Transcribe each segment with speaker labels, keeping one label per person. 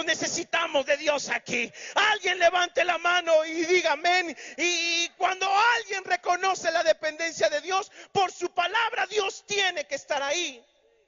Speaker 1: necesitamos de Dios aquí? Alguien levante la mano y diga amén. Y cuando alguien reconoce la dependencia de Dios, por su palabra, Dios tiene que estar ahí.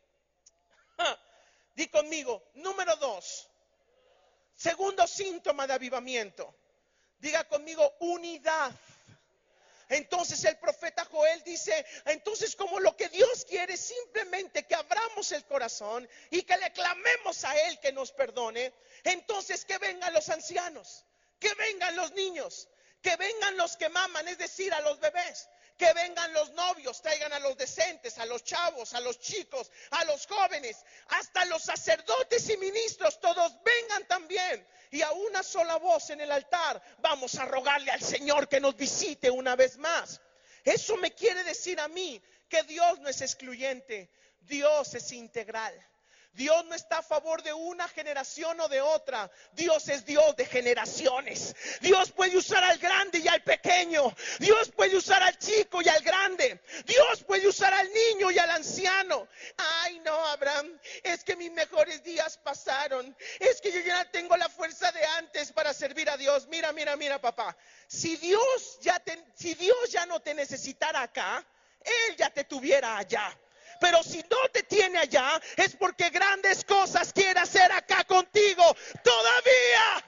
Speaker 1: Di conmigo, número 2. Segundo síntoma de avivamiento. Diga conmigo, unidad. Entonces el profeta Joel dice, entonces como lo que Dios quiere es simplemente que abramos el corazón y que le clamemos a Él que nos perdone, entonces que vengan los ancianos, que vengan los niños, que vengan los que maman, es decir, a los bebés, que vengan los novios, traigan a los decentes, a los chavos, a los chicos, a los jóvenes, hasta los sacerdotes y ministros, todos vengan también. Y a una sola voz en el altar vamos a rogarle al Señor que nos visite una vez más. Eso me quiere decir a mí que Dios no es excluyente, Dios es integral. Dios no está a favor de una generación o de otra. Dios es Dios de generaciones. Dios puede usar al grande y al pequeño. Dios puede usar al chico y al grande. Dios puede usar al niño y al anciano. Ay no, Abraham, es que mis mejores días pasaron. Es que yo ya tengo la fuerza de antes para servir a Dios. Mira, papá. Si Dios ya no te necesitara acá, Él ya te tuviera allá. Pero si no te tiene allá, es porque grandes cosas quiere hacer acá contigo todavía.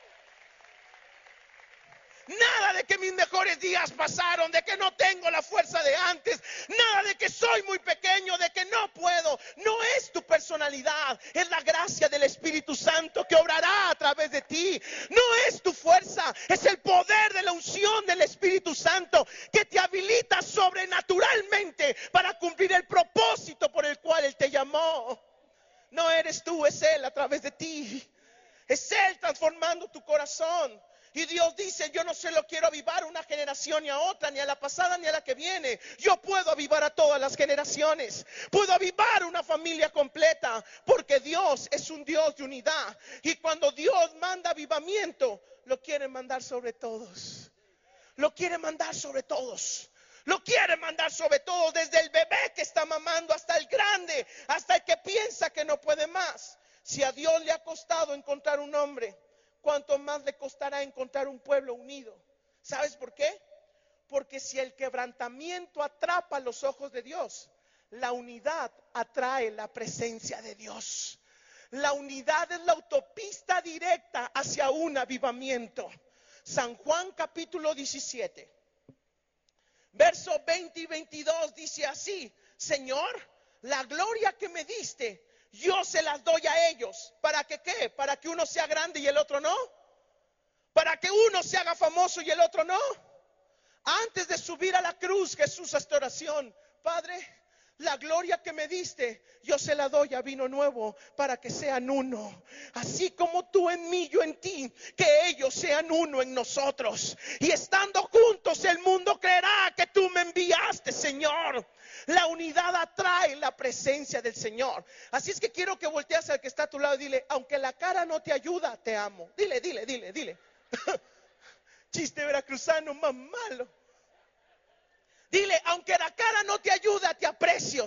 Speaker 1: Nada de que mis mejores días pasaron, de que no tengo la fuerza de antes, nada de que soy muy pequeño, de que no puedo. No es tu personalidad, es la gracia del Espíritu Santo que obrará a través de ti. No es tu fuerza, es el poder de la unción del Espíritu Santo que te habilita sobrenaturalmente para cumplir el propósito por el cual Él te llamó. No eres tú, es Él a través de ti. Es Él transformando tu corazón. Y Dios dice, yo no se lo quiero avivar a una generación ni a otra, ni a la pasada ni a la que viene. Yo puedo avivar a todas las generaciones. Puedo avivar una familia completa, porque Dios es un Dios de unidad. Y cuando Dios manda avivamiento, lo quiere mandar sobre todos. Lo quiere mandar sobre todos. Lo quiere mandar sobre todos, desde el bebé que está mamando hasta el grande, hasta el que piensa que no puede más. Si a Dios le ha costado encontrar un hombre, ¿cuánto más le costará encontrar un pueblo unido? ¿Sabes por qué? Porque si el quebrantamiento atrapa los ojos de Dios, la unidad atrae la presencia de Dios. La unidad es la autopista directa hacia un avivamiento. San Juan capítulo 17, versos 20 y 22 dice así: Señor, la gloria que me diste, yo se las doy a ellos. ¿Para que qué? ¿Para que uno sea grande y el otro no? ¿Para que uno se haga famoso y el otro no? Antes de subir a la cruz, Jesús hace oración: Padre, la gloria que me diste, yo se la doy a Vino Nuevo para que sean uno. Así como tú en mí, yo en ti, que ellos sean uno en nosotros. Y estando juntos el mundo creerá que tú me enviaste, Señor. La unidad atrae la presencia del Señor. Así es que quiero que voltees al que está a tu lado y dile: aunque la cara no te ayuda, te amo. Dile. Chiste veracruzano más malo. Dile: aunque la cara no te ayuda, te aprecio.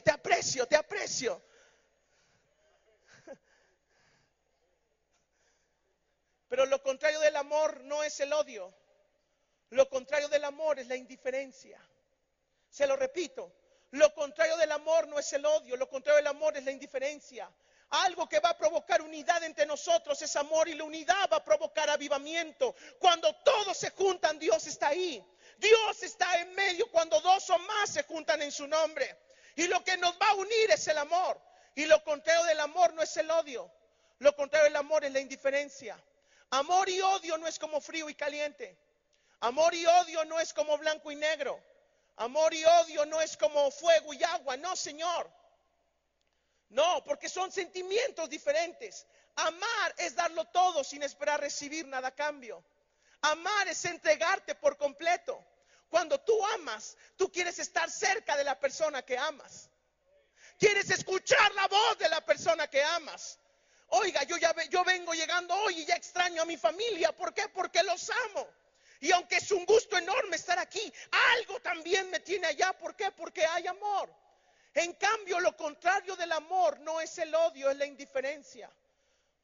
Speaker 1: Pero lo contrario del amor no es el odio. Lo contrario del amor es la indiferencia. Se lo repito: lo contrario del amor no es el odio, lo contrario del amor es la indiferencia. Algo que va a provocar unidad entre nosotros es amor, y la unidad va a provocar avivamiento. Cuando todos se juntan, Dios está ahí. Dios está en medio cuando dos o más se juntan en su nombre. Y lo que nos va a unir es el amor. Y lo contrario del amor no es el odio. Lo contrario del amor es la indiferencia. Amor y odio no es como frío y caliente. Amor y odio no es como blanco y negro. Amor y odio no es como fuego y agua. No, Señor. No, porque son sentimientos diferentes. Amar es darlo todo sin esperar recibir nada a cambio. Amar es entregarte por completo. Cuando tú amas, tú quieres estar cerca de la persona que amas. Quieres escuchar la voz de la persona que amas. Oiga, yo vengo llegando hoy y ya extraño a mi familia. ¿Por qué? Porque los amo. Y aunque es un gusto enorme estar aquí, algo también me tiene allá. ¿Por qué? Porque hay amor. En cambio, lo contrario del amor no es el odio, es la indiferencia.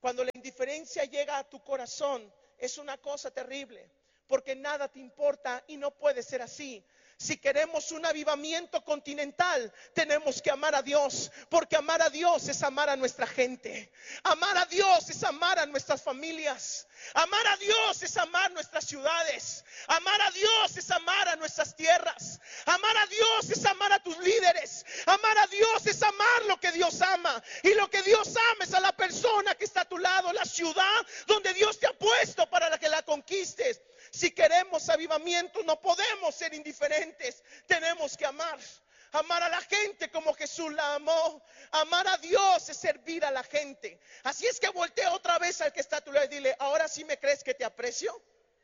Speaker 1: Cuando la indiferencia llega a tu corazón, es una cosa terrible, porque nada te importa y no puede ser así. Si queremos un avivamiento continental, tenemos que amar a Dios, porque amar a Dios es amar a nuestra gente. Amar a Dios es amar a nuestras familias. Amar a Dios es amar nuestras ciudades. Amar a Dios es amar a nuestras tierras. Amar a Dios es amar a tus líderes. Amar a Dios es amar lo que Dios ama. Y lo que Dios ama es a la persona que está a tu lado, la ciudad donde Dios te ha puesto para que la conquistes. Si queremos avivamiento, no podemos ser indiferentes. Tenemos que amar. Amar a la gente como Jesús la amó. Amar a Dios es servir a la gente. Así es que voltea otra vez al que está a tu lado y dile: ¿ahora sí me crees que te aprecio?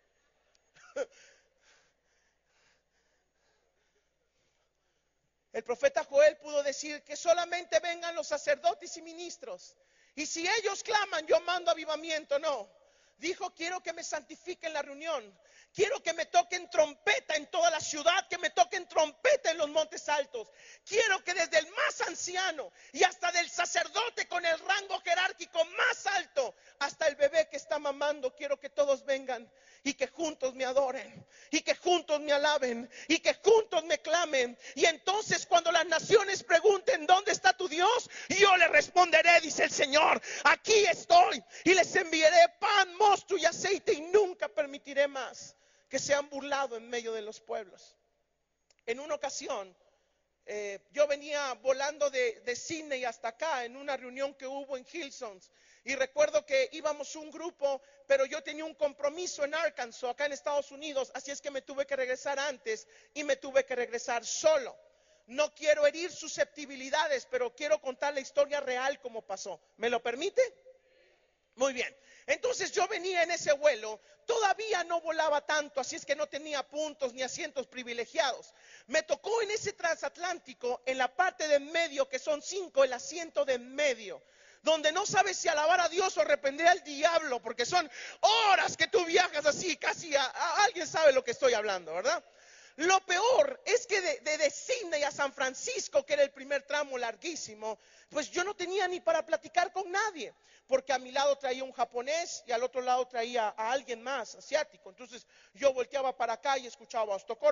Speaker 1: El profeta Joel pudo decir que solamente vengan los sacerdotes y ministros. Y si ellos claman, yo mando avivamiento. No. Dijo: quiero que me santifiquen la reunión. Quiero que me toquen trompeta en toda la ciudad, que me toquen trompeta en los montes altos. Quiero que desde el más anciano y hasta del sacerdote con el rango jerárquico más alto, hasta el bebé que está mamando, quiero que todos vengan y que juntos me adoren, y que juntos me alaben, y que juntos me clamen. Y entonces cuando las naciones pregunten: ¿dónde está tu Dios?, yo les responderé, dice el Señor: aquí estoy, y les enviaré pan, mosto y aceite, y nunca permitiré más que sean burlados en medio de los pueblos. En una ocasión, yo venía volando de Sydney hasta acá en una reunión que hubo en Hillsong. Y recuerdo que íbamos un grupo, pero yo tenía un compromiso en Arkansas, acá en Estados Unidos. Así es que me tuve que regresar antes y me tuve que regresar solo. No quiero herir susceptibilidades, pero quiero contar la historia real como pasó. ¿Me lo permite? Muy bien. Entonces yo venía en ese vuelo, todavía no volaba tanto, así es que no tenía puntos ni asientos privilegiados. Me tocó en ese transatlántico, en la parte de en medio, que son 5, el asiento de en medio, donde no sabes si alabar a Dios o reprender al diablo, porque son horas que tú viajas así, casi alguien sabe lo que estoy hablando, ¿verdad? Lo peor es que de Sydney a San Francisco, que era el primer tramo larguísimo, pues yo no tenía ni para platicar con nadie, porque a mi lado traía un japonés y al otro lado traía a alguien más, asiático. Entonces yo volteaba para acá y escuchaba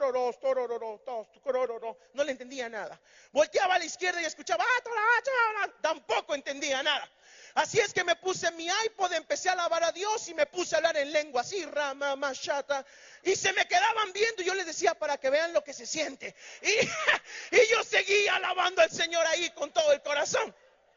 Speaker 1: no le entendía nada. Volteaba a la izquierda y escuchaba, tampoco entendía nada. Así es que me puse mi iPod, empecé a alabar a Dios y me puse a hablar en lengua así, rama, mashata, y se me quedaban viendo y yo les decía: para que vean lo que se siente. Y yo seguía alabando al Señor ahí con todo el corazón.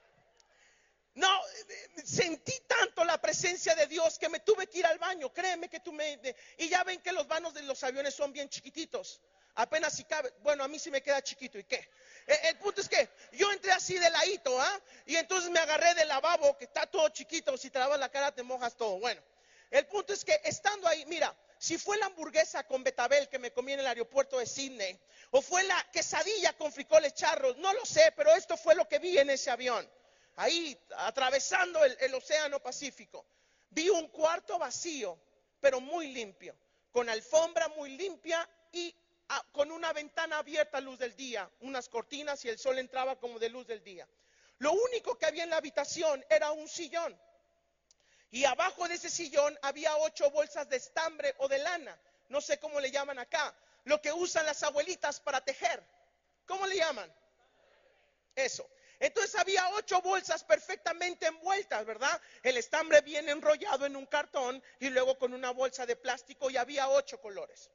Speaker 1: No, sentí tanto la presencia de Dios que me tuve que ir al baño. Créeme que y ya ven que los vanos de los aviones son bien chiquititos. Apenas si cabe, bueno, a mí sí me queda chiquito, ¿y qué? El punto es que yo entré así de ladito, y entonces me agarré del lavabo, que está todo chiquito, si te lavas la cara te mojas todo. Bueno, el punto es que estando ahí, mira, si fue la hamburguesa con betabel que me comí en el aeropuerto de Sydney, o fue la quesadilla con frijoles charros, no lo sé, pero esto fue lo que vi en ese avión. Ahí, atravesando el océano Pacífico, vi un cuarto vacío, pero muy limpio, con alfombra muy limpia y con una ventana abierta a luz del día, unas cortinas y el sol entraba como de luz del día. Lo único que había en la habitación era un sillón, y abajo de ese sillón había 8 bolsas de estambre o de lana, no sé cómo le llaman acá, lo que usan las abuelitas para tejer. ¿Cómo le llaman? Eso. Entonces había 8 bolsas perfectamente envueltas, ¿verdad? El estambre bien enrollado en un cartón y luego con una bolsa de plástico, y había 8 colores.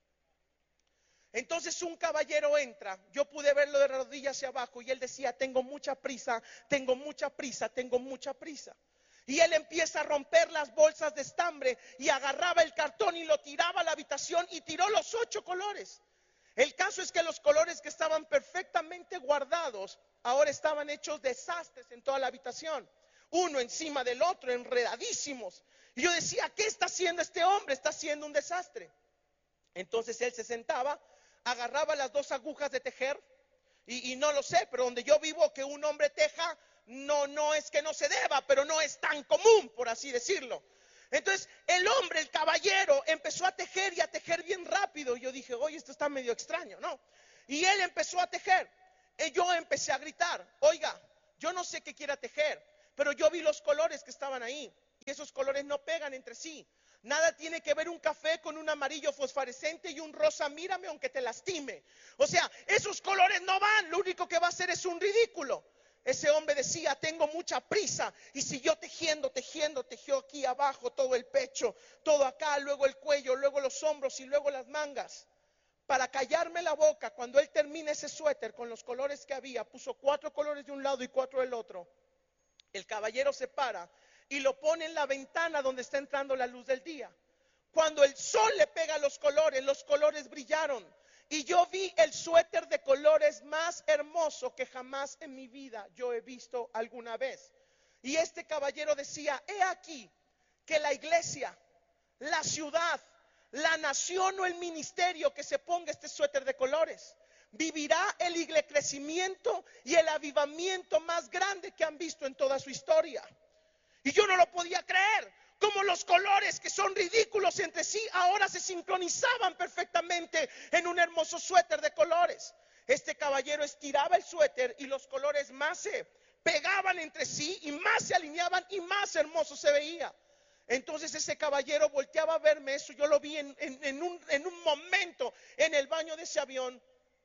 Speaker 1: Entonces un caballero entra, yo pude verlo de rodillas hacia abajo, y él decía: tengo mucha prisa, tengo mucha prisa, tengo mucha prisa. Y él empieza a romper las bolsas de estambre y agarraba el cartón y lo tiraba a la habitación y tiró los 8 colores. El caso es que los colores que estaban perfectamente guardados ahora estaban hechos desastres en toda la habitación, uno encima del otro, enredadísimos. Y yo decía: ¿qué está haciendo este hombre? Está haciendo un desastre. Entonces él se sentaba, agarraba las 2 agujas de tejer, y no lo sé, pero donde yo vivo, que un hombre teja, no es que no se deba, pero no es tan común, por así decirlo. Entonces el hombre, el caballero, empezó a tejer y a tejer bien rápido. Y yo dije: oye, esto está medio extraño, ¿no? Y él empezó a tejer. Y yo empecé a gritar: oiga, yo no sé qué quiera tejer, pero yo vi los colores que estaban ahí y esos colores no pegan entre sí. Nada tiene que ver un café con un amarillo fosforescente y un rosa, mírame aunque te lastime. O sea, esos colores no van, lo único que va a hacer es un ridículo. Ese hombre decía, tengo mucha prisa y siguió tejió aquí abajo todo el pecho, todo acá, luego el cuello, luego los hombros y luego las mangas. Para callarme la boca, cuando él termina ese suéter con los colores que había, puso 4 colores de un lado y 4 del otro. El caballero se para y lo pone en la ventana donde está entrando la luz del día. Cuando el sol le pega a los colores brillaron. Y yo vi el suéter de colores más hermoso que jamás en mi vida yo he visto alguna vez. Y este caballero decía, he aquí que la iglesia, la ciudad, la nación o el ministerio que se ponga este suéter de colores vivirá el crecimiento y el avivamiento más grande que han visto en toda su historia. Y yo no lo podía creer, como los colores que son ridículos entre sí ahora se sincronizaban perfectamente en un hermoso suéter de colores. Este caballero estiraba el suéter y los colores más se pegaban entre sí y más se alineaban y más hermoso se veía. Entonces ese caballero volteaba a verme, eso yo lo vi en un momento en el baño de ese avión.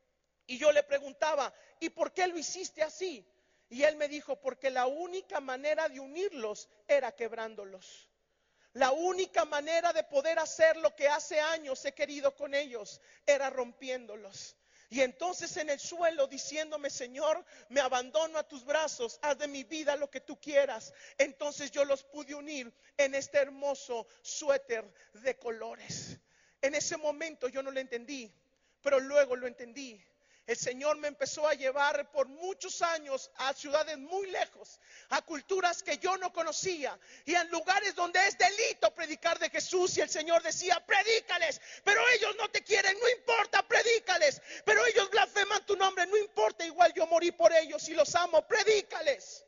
Speaker 1: Y yo le preguntaba, ¿y por qué lo hiciste así? Y él me dijo, porque la única manera de unirlos era quebrándolos. La única manera de poder hacer lo que hace años he querido con ellos era rompiéndolos. Y entonces en el suelo diciéndome, Señor, me abandono a tus brazos, haz de mi vida lo que tú quieras. Entonces yo los pude unir en este hermoso suéter de colores. En ese momento yo no lo entendí, pero luego lo entendí. El Señor me empezó a llevar por muchos años a ciudades muy lejos, a culturas que yo no conocía y en lugares donde es delito predicar de Jesús. Y el Señor decía, predícales, pero ellos no te quieren, no importa, predícales, pero ellos blasfeman tu nombre, no importa, igual yo morí por ellos y los amo, predícales.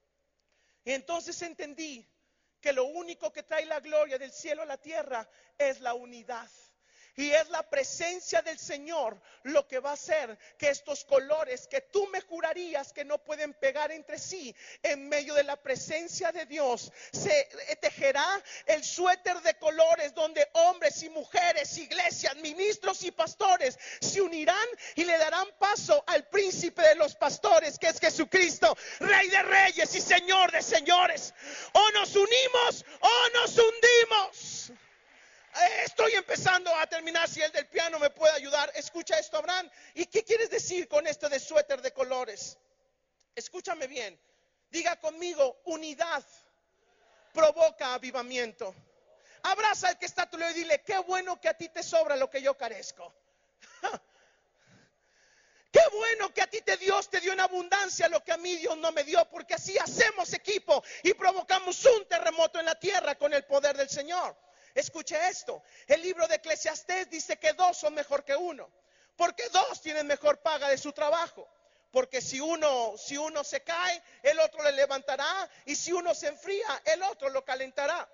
Speaker 1: Y entonces entendí que lo único que trae la gloria del cielo a la tierra es la unidad. Y es la presencia del Señor lo que va a hacer que estos colores que tú me jurarías que no pueden pegar entre sí, en medio de la presencia de Dios se tejerá el suéter de colores donde hombres y mujeres, iglesias, ministros y pastores se unirán y le darán paso al príncipe de los pastores, que es Jesucristo, Rey de reyes y Señor de señores. O nos unimos o nos hundimos. Estoy empezando a terminar, si el del piano me puede ayudar. Escucha esto, Abraham. ¿Y qué quieres decir con esto de suéter de colores? Escúchame bien. Diga conmigo, unidad provoca avivamiento. Abraza al que está a tu lado y dile, qué bueno que a ti te sobra lo que yo carezco. Qué bueno que a ti Dios te dio en abundancia lo que a mí Dios no me dio, porque así hacemos equipo y provocamos un terremoto en la tierra con el poder del Señor. Escuche esto, el libro de Eclesiastés dice que 2 son mejor que 1, porque 2 tienen mejor paga de su trabajo, porque si uno se cae, el otro le levantará, y si uno se enfría, el otro lo calentará.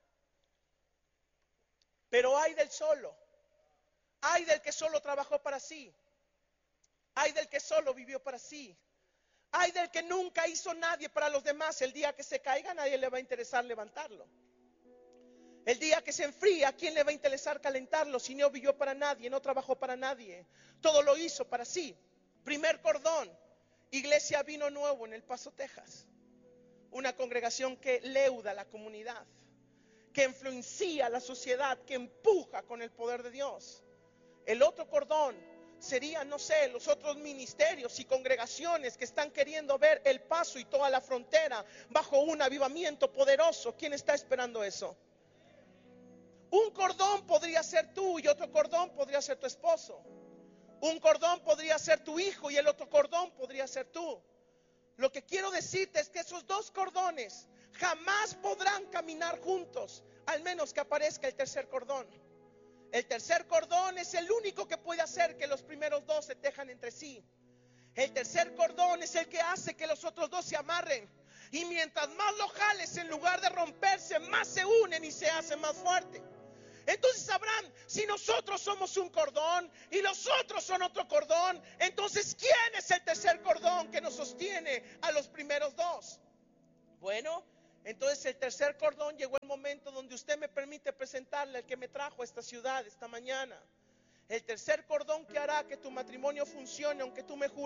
Speaker 1: Pero hay del solo, hay del que solo trabajó para sí, hay del que solo vivió para sí, hay del que nunca hizo nadie para los demás. El día que se caiga, a nadie le va a interesar levantarlo. El día que se enfría, ¿a quién le va a interesar calentarlo si no vivió para nadie, no trabajó para nadie? Todo lo hizo para sí. Primer cordón, Iglesia Vino Nuevo en El Paso, Texas. Una congregación que leuda la comunidad, que influencia a la sociedad, que empuja con el poder de Dios. El otro cordón serían, no sé, los otros ministerios y congregaciones que están queriendo ver El Paso y toda la frontera bajo un avivamiento poderoso. ¿Quién está esperando eso? Un cordón podría ser tú y otro cordón podría ser tu esposo. Un cordón podría ser tu hijo y el otro cordón podría ser tú. Lo que quiero decirte es que esos 2 cordones jamás podrán caminar juntos, al menos que aparezca el tercer cordón. El tercer cordón es el único que puede hacer que los primeros 2 se tejan entre sí. El tercer cordón es el que hace que los otros 2 se amarren. Y mientras más lo jales, en lugar de romperse, más se unen y se hacen más fuertes. Entonces sabrán, si nosotros somos un cordón y los otros son otro cordón, entonces ¿quién es el tercer cordón que nos sostiene a los primeros 2? Bueno, entonces el tercer cordón, llegó el momento donde usted me permite presentarle al que me trajo a esta ciudad esta mañana. El tercer cordón que hará que tu matrimonio funcione, aunque tú me jures